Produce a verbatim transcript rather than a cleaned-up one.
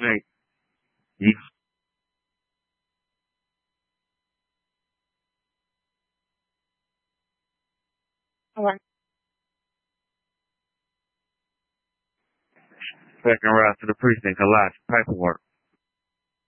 Right. Yeah. Okay. Second route to the precinct, collapse, paperwork.